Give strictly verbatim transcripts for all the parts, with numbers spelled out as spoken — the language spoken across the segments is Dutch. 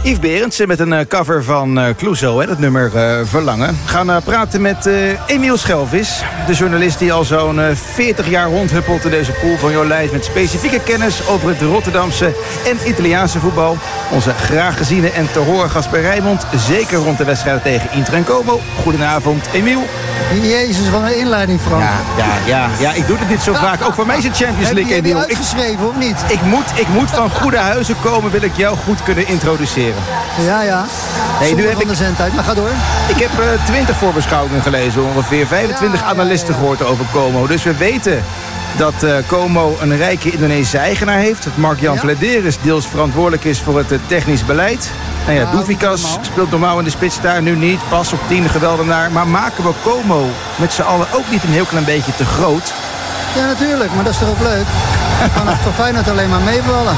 Yves Berendsen met een uh, cover van uh, Clouseau, hè, dat nummer uh, Verlangen. We gaan uh, praten met uh, Emiel Schelvis, de journalist die al zo'n uh, veertig jaar rondhuppelt in deze pool van Jolijt, met specifieke kennis over het Rotterdamse en Italiaanse voetbal. Onze graag geziene en te horen gast bij Rijnmond, zeker rond de wedstrijden tegen Inter en Como. Goedenavond, Emiel. Jezus, wat een inleiding, Frank. Ja, ja, ja, ja, ik doe het niet zo vaak. Ook voor mij is het Champions League, Emiel. Heb je Emiel. uitgeschreven, ik, of niet? Ik moet, ik moet van goede huizen komen, wil ik jou goed kunnen introduceren. Ja, ja. Nee, nu heb van ik, de zendtijd, maar ga door. Ik heb uh, twintig voorbeschouwingen gelezen, ongeveer vijfentwintig ja, analisten ja, ja. gehoord over Como. Dus we weten dat uh, Como een rijke Indonesische eigenaar heeft. Dat Mark-Jan ja. Vladeris deels verantwoordelijk is voor het uh, technisch beleid. Nou ja, ja Douvikas speelt normaal in de spits daar, nu niet. Pas op tien, geweldenaar. Maar maken we Como met z'n allen ook niet een heel klein beetje te groot? Ja, natuurlijk, maar dat is toch ook leuk? Dan kan het voor Feyenoord alleen maar meevallen.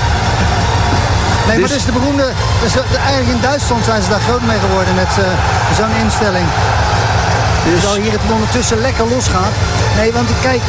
Nee, dus... maar dat is de beroemde... Dus, eigenlijk in Duitsland zijn ze daar groot mee geworden met uh, zo'n instelling. Dus... Terwijl hier het ondertussen lekker losgaat. Nee, want kijk...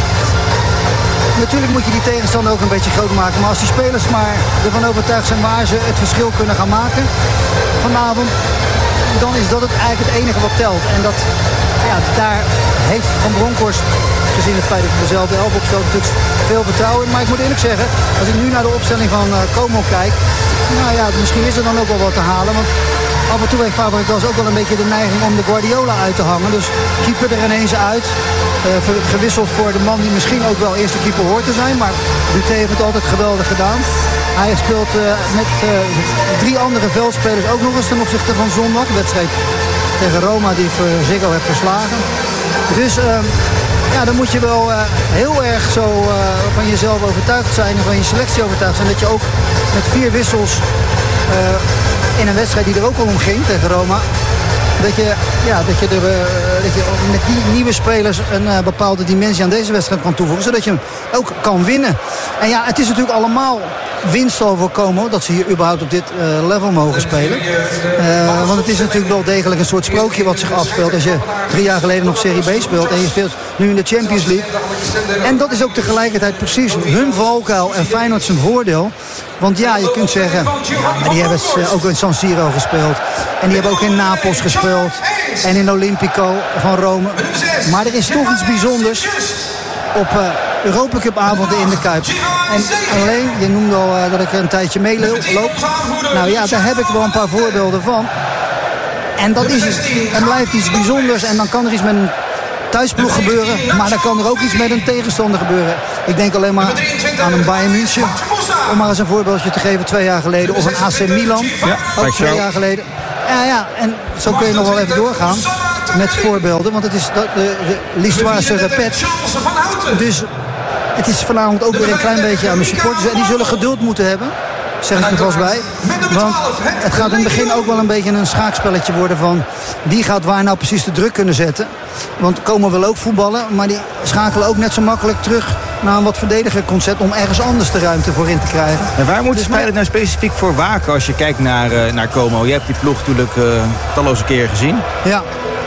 Natuurlijk moet je die tegenstander ook een beetje groot maken. Maar als die spelers maar ervan overtuigd zijn waar ze het verschil kunnen gaan maken vanavond, dan is dat het eigenlijk het enige wat telt. En dat, ja, daar heeft Van Bronckhorst, gezien het feit dat hij dezelfde elf opstelt, natuurlijk veel vertrouwen in. Maar ik moet eerlijk zeggen, als ik nu naar de opstelling van uh, Como kijk, nou ja, misschien is er dan ook wel wat te halen. Want af en toe heeft Fabregas ook wel een beetje de neiging om de Guardiola uit te hangen. Dus keeper er ineens uit. Uh, gewisseld voor de man die misschien ook wel eerste keeper hoort te zijn. Maar Buté heeft het altijd geweldig gedaan. Hij speelt uh, met uh, drie andere veldspelers ook nog eens ten opzichte van zondag. De wedstrijd tegen Roma die voor Ziggo heeft verslagen. Dus uh, ja, dan moet je wel uh, heel erg zo uh, van jezelf overtuigd zijn. En van je selectie overtuigd zijn. Dat je ook met vier wissels uh, in een wedstrijd die er ook al om ging tegen Roma. Dat je, ja, dat, je er, uh, dat je met die nieuwe spelers een uh, bepaalde dimensie aan deze wedstrijd kan toevoegen. Zodat je hem ook kan winnen. En ja, het is natuurlijk allemaal winst al voor Como dat ze hier überhaupt op dit uh, level mogen spelen. Uh, want het is natuurlijk wel degelijk een soort sprookje wat zich afspeelt. Als je drie jaar geleden nog Serie B speelt en je speelt nu in de Champions League. En dat is ook tegelijkertijd precies hun valkuil en Feyenoord zijn voordeel. Want ja, je kunt zeggen, ja, die hebben ook in San Siro gespeeld. En die hebben ook in Napels gespeeld. En in Olympico van Rome. Maar er is toch iets bijzonders op uh, Europa Cup avonden in de Kuip. En alleen, je noemde al uh, dat ik er een tijdje meeloop. Nou ja, daar heb ik wel een paar voorbeelden van. En dat is en blijft iets bijzonders. En dan kan er iets met een thuisploeg gebeuren. Maar dan kan er ook iets met een tegenstander gebeuren. Ik denk alleen maar aan een Bayern München. Om maar eens een voorbeeldje te geven, twee jaar geleden. Of een A C Milan, ja, ook twee jaar geleden. Ja, ja, en zo kun je nog wel even doorgaan met voorbeelden. Want het is de, de, de l'histoire se répète. Dus het is vanavond ook weer een klein beetje aan de supporters. En die zullen geduld moeten hebben, zeg ik er vast bij. Want het gaat in het begin ook wel een beetje een schaakspelletje worden van wie gaat waar nou precies de druk kunnen zetten. Want Como wil ook voetballen, maar die schakelen ook net zo makkelijk terug naar een wat verdediger concept om ergens anders de ruimte voor in te krijgen. En waar moeten dus spelers nou specifiek voor waken als je kijkt naar, uh, naar Como? Je hebt die ploeg natuurlijk uh, talloze keren gezien. Ja.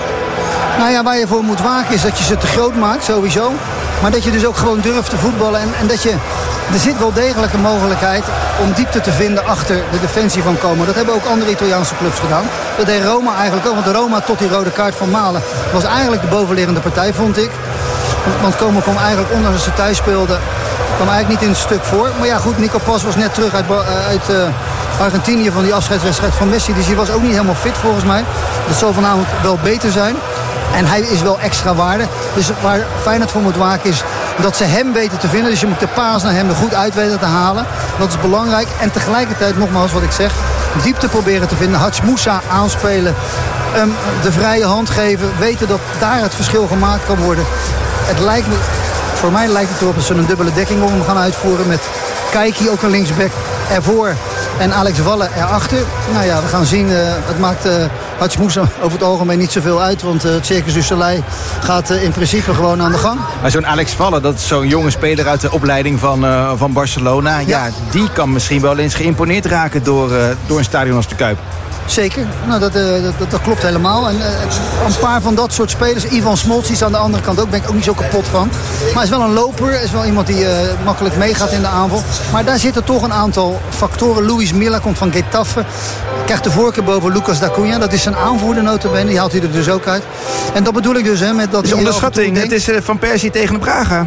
Nou ja, waar je voor moet waken is dat je ze te groot maakt, sowieso. Maar dat je dus ook gewoon durft te voetballen. En, en dat je, er zit wel degelijk een mogelijkheid om diepte te vinden achter de defensie van Como. Dat hebben ook andere Italiaanse clubs gedaan. Dat deed Roma eigenlijk ook. Want de Roma tot die rode kaart van Malen was eigenlijk de bovenliggende partij, vond ik. Want Como kwam eigenlijk, ondanks dat ze thuis speelden, kwam eigenlijk niet in het stuk voor. Maar ja goed, Nico Pas was net terug uit, uit uh, Argentinië van die afscheidswedstrijd van Messi. Dus die was ook niet helemaal fit volgens mij. Dat zal vanavond wel beter zijn. En hij is wel extra waarde. Dus waar Feyenoord voor moet waken is dat ze hem weten te vinden. Dus je moet de paas naar hem er goed uit weten te halen. Dat is belangrijk. En tegelijkertijd, nogmaals wat ik zeg, diepte proberen te vinden. Hats Moussa aanspelen. Um, de vrije hand geven. Weten dat daar het verschil gemaakt kan worden. Het lijkt me, voor mij lijkt het erop dat ze een dubbele dekking om hem gaan uitvoeren. Met Kijkie, ook een linksback, ervoor. En Alex Walle erachter. Nou ja, we gaan zien. Uh, het maakt uh, Hats Moussa over het algemeen niet zoveel uit. Want uh, het Circus du Soleil gaat uh, in principe gewoon aan de gang. Maar zo'n Alex Walle, dat is zo'n jonge speler uit de opleiding van, uh, van Barcelona. Ja. ja, die kan misschien wel eens geïmponeerd raken door, uh, door een stadion als de Kuip. Zeker, nou, dat, uh, dat, dat klopt helemaal. En uh, een paar van dat soort spelers, Ivan Smolcic aan de andere kant ook, ben ik ook niet zo kapot van. Maar hij is wel een loper, is wel iemand die uh, makkelijk meegaat in de aanval. Maar daar zitten toch een aantal factoren. Luis Milla komt van Getafe, krijgt de voorkeur boven Lucas da Cunha. Dat is zijn aanvoerder nota bene, die haalt hij er dus ook uit. En dat bedoel ik dus, hè, met dat... Het is onderschatting, het is uh, Van Persie tegen de Braga.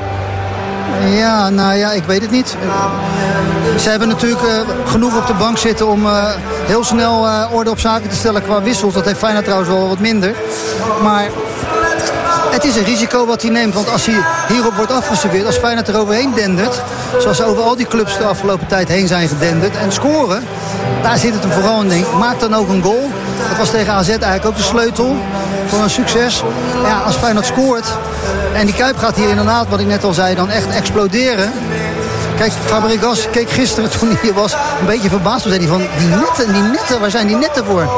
Ja, nou ja, ik weet het niet. Ze hebben natuurlijk uh, genoeg op de bank zitten om uh, heel snel uh, orde op zaken te stellen qua wissels. Dat heeft Feyenoord trouwens wel wat minder. Maar het is een risico wat hij neemt. Want als hij hierop wordt afgeserveerd, als Feyenoord er overheen dendert, zoals over al die clubs de afgelopen tijd heen zijn gedenderd, en scoren, daar zit het hem vooral in. Maakt dan ook een goal. Dat was tegen A Z eigenlijk ook de sleutel voor een succes. Ja, als Feyenoord scoort en die Kuip gaat hier inderdaad, wat ik net al zei, dan echt exploderen. Kijk, Fabregas keek gisteren toen hij hier was een beetje verbaasd. Toen zei hij van, die netten, die netten, waar zijn die netten voor?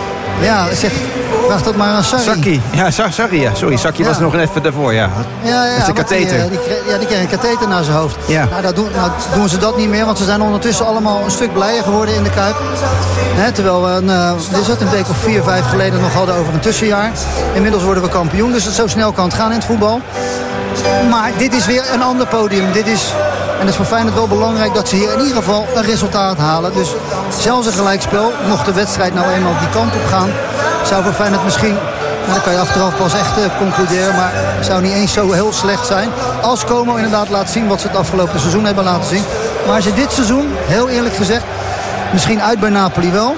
Ja, zeg, vraag dat maar aan Sarri. Saki, ja, Sarri, ja. Sorry, Saki ja. was nog even daarvoor, ja. Ja, ja, dat is de katheter. Die, die, kreeg, ja, die kreeg een katheter naar zijn hoofd. Ja. Nou, dat doen, nou, doen ze dat niet meer, want ze zijn ondertussen allemaal een stuk blijer geworden in de Kuip. He, terwijl we een, uh, dit is het, een week of vier, vijf geleden nog hadden over een tussenjaar. Inmiddels worden we kampioen, dus het zo snel kan het gaan in het voetbal. Maar dit is weer een ander podium. Dit is, en dat is voor Feyenoord wel belangrijk, dat ze hier in ieder geval een resultaat halen. Dus zelfs een gelijkspel, mocht de wedstrijd nou eenmaal die kant op gaan, zou voor Feyenoord misschien, nou, dan kan je achteraf pas echt uh, concluderen, maar zou niet eens zo heel slecht zijn. Als Como inderdaad laat zien wat ze het afgelopen seizoen hebben laten zien. Maar ze dit seizoen, heel eerlijk gezegd, misschien uit bij Napoli wel.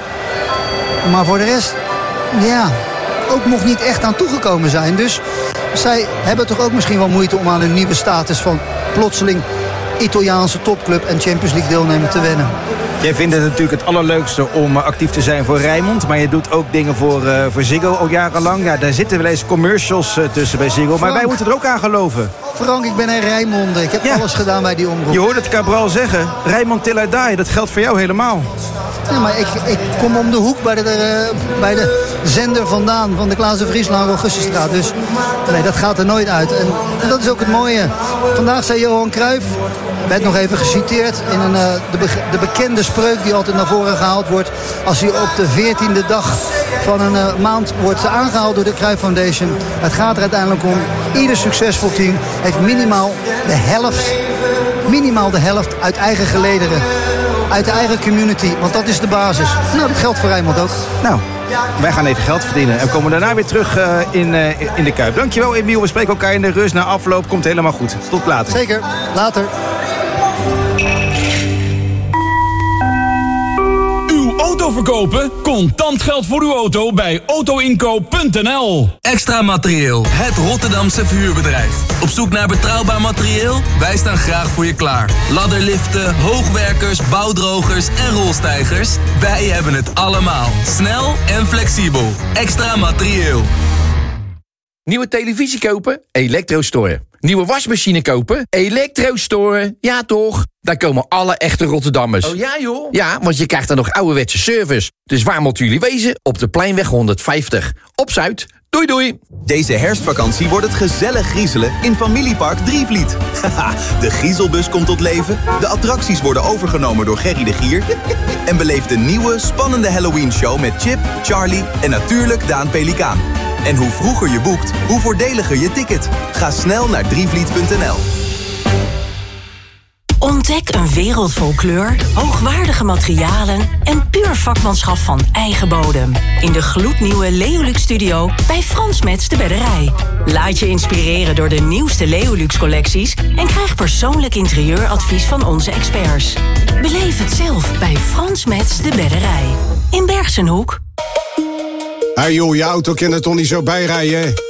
Maar voor de rest, ja, ook nog niet echt aan toegekomen zijn. Dus zij hebben toch ook misschien wel moeite om aan hun nieuwe status van plotseling Italiaanse topclub en Champions League deelnemer te wennen. Jij vindt het natuurlijk het allerleukste om actief te zijn voor Rijnmond. Maar je doet ook dingen voor, uh, voor Ziggo al jarenlang. Ja, daar zitten wel eens commercials uh, tussen bij Ziggo. Maar Frank, wij moeten er ook aan geloven. Frank, ik ben een Rijnmonde. Ik heb ja. alles gedaan bij die omroep. Je hoort het Cabral zeggen. Rijnmond till I die. Dat geldt voor jou helemaal. Ja, maar ik, ik kom om de hoek bij de, uh, bij de zender vandaan. Van de Klaas de Vrieslaan Augustusstraat. Dus nee, dat gaat er nooit uit. En, en dat is ook het mooie. Vandaag zei Johan Cruijff, werd nog even geciteerd in een, uh, de, be- de bekende spreuk die altijd naar voren gehaald wordt als hij op de veertiende dag van een uh, maand wordt aangehaald door de Cruijff Foundation. Het gaat er uiteindelijk om, ieder succesvol team heeft minimaal de helft, minimaal de helft uit eigen gelederen. Uit de eigen community, want dat is de basis. Nou, dat geldt voor Rijnmond ook. Nou, wij gaan even geld verdienen en komen daarna weer terug uh, in, uh, in de Kuip. Dankjewel, Emiel. We spreken elkaar in de rust. Na afloop komt helemaal goed. Tot later. Zeker. Later. Uw auto verkopen? Contant geld voor uw auto bij autoinkoop punt n l. Extra Materieel, het Rotterdamse verhuurbedrijf. Op zoek naar betrouwbaar materieel? Wij staan graag voor je klaar. Ladderliften, hoogwerkers, bouwdrogers en rolstijgers. Wij hebben het allemaal. Snel en flexibel. Extra Materieel. Nieuwe televisie kopen? Elektrostore. Nieuwe wasmachine kopen? Elektrostore. Ja toch? Daar komen alle echte Rotterdammers. Oh ja joh? Ja, want je krijgt dan nog ouderwetse service. Dus waar moeten jullie wezen? Op de Pleinweg honderdvijftig. Op Zuid. Doei doei. Deze herfstvakantie wordt het gezellig griezelen in Familiepark Drievliet. Haha, de griezelbus komt tot leven, de attracties worden overgenomen door Gerry de Gier en beleef de nieuwe, spannende Halloween-show met Chip, Charlie en natuurlijk Daan Pelikaan. En hoe vroeger je boekt, hoe voordeliger je ticket. Ga snel naar drievliet punt n l. Ontdek een wereld vol kleur, hoogwaardige materialen en puur vakmanschap van eigen bodem. In de gloednieuwe Leolux Studio bij Frans Metz de Bedderij. Laat je inspireren door de nieuwste Leolux collecties en krijg persoonlijk interieuradvies van onze experts. Beleef het zelf bij Frans Metz de Bedderij. In Bergsenhoek. Hé hey joh, je auto kan er toch niet zo bijrijden?